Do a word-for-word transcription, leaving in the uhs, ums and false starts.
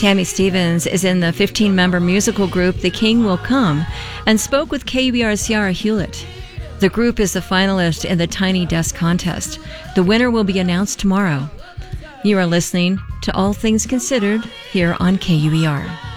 Tammy Stevens is in the fifteen-member musical group The King Will Come and spoke with K U B R's Ciara Hewlett. The group is the finalist in the Tiny Desk contest. The winner will be announced tomorrow. You are listening to All Things Considered here on K U B R.